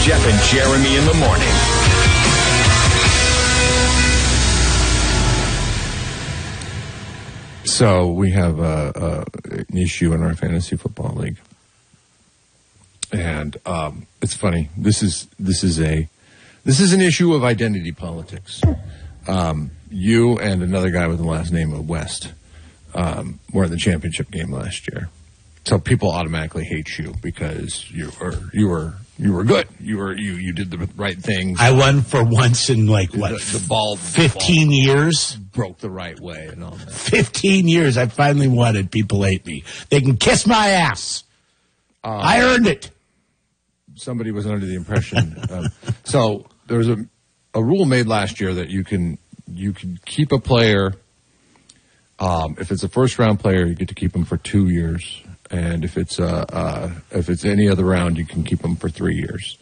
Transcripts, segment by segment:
Jeff and Jeremy in the morning. So we have an issue in our fantasy football league, and it's funny. This is an issue of identity politics. You and another guy with the last name of West were in the championship game last year, so people automatically hate you because you were good. You did the right thing. I won for once in the ball 15 years. Broke the right way and all that. 15 years. I finally won it. People hate me. They can kiss my ass. I earned it. Somebody was under the impression. So there was a rule made last year that you can keep a player. If it's a first round player, you get to keep him for 2 years. And if it's any other round, you can keep them for 3 years.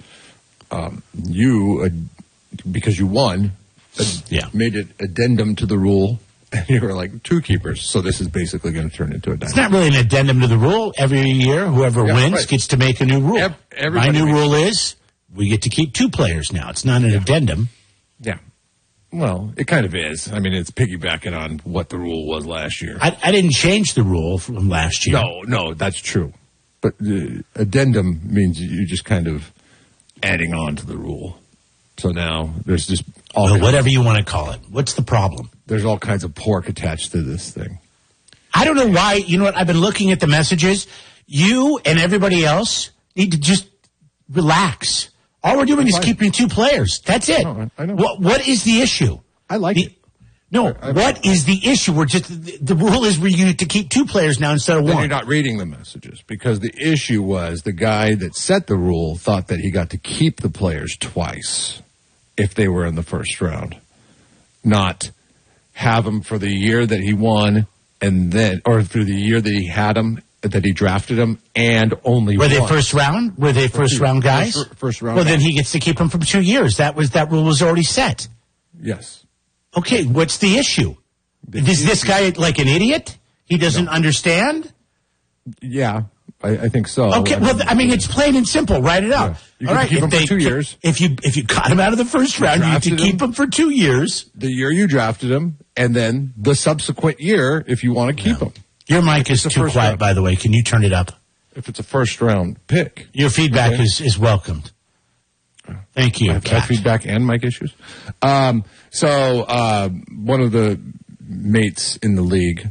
Because you won, made an addendum to the rule, and you were like 2 keepers. So this is basically going to turn into a dynamic. It's not really an addendum to the rule. Every year, whoever wins gets to make a new rule. My new rule is we get to keep 2 players now. It's not an addendum. Yeah. Well, it kind of is. I mean, it's piggybacking on what the rule was last year. I didn't change the rule from last year. No, that's true. But addendum means you're just kind of adding on to the rule. So now there's just whatever you want to call it. What's the problem? There's all kinds of pork attached to this thing. I don't know why. You know what? I've been looking at the messages. You and everybody else need to just relax. All we're doing is keeping 2 players. That's it. No, I know. What is the issue? I like it. No, what is the issue? We're just the rule is we get to keep 2 players now instead of 1. You're not reading the messages because the issue was the guy that set the rule thought that he got to keep the players twice if they were in the first round, not have them for the year that he won or for the year that he had them. That he drafted them and only were they once. first round? Were they first round guys? First round. Well, then he gets to keep them for 2 years. That rule was already set. Yes. Okay, what's the issue? Is this guy like an idiot? He doesn't understand? Yeah, I think so. Okay, it's plain and simple. Write it out. Yeah. You can keep him for 2 years. If you got him out of the first round, you have to keep him for 2 years. The year you drafted him, and then the subsequent year if you want to keep him. Your mic is too quiet, by the way. Can you turn it up? If it's a first-round pick. Your feedback is welcomed. Thank you, I have feedback and mic issues. So one of the mates in the league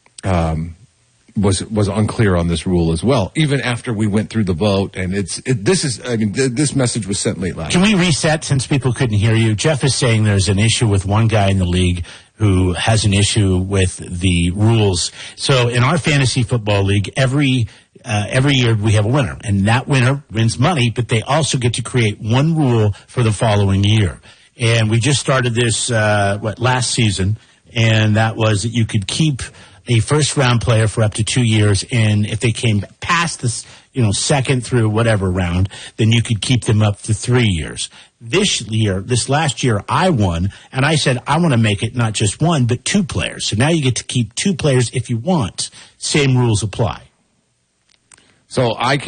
was unclear on this rule as well, even after we went through the vote. And this message was sent late last Can we reset since people couldn't hear you? Jeff is saying there's an issue with one guy in the league who has an issue with the rules. So in our fantasy football league, every year we have a winner, and that winner wins money, but they also get to create one rule for the following year. And we just started this last season, and that was that you could keep a first-round player for up to 2 years, and if they came past this, second through whatever round, then you could keep them up to 3 years. This last year, I won, and I said, I want to make it not just 1, but 2 players. So now you get to keep 2 players if you want. Same rules apply. So I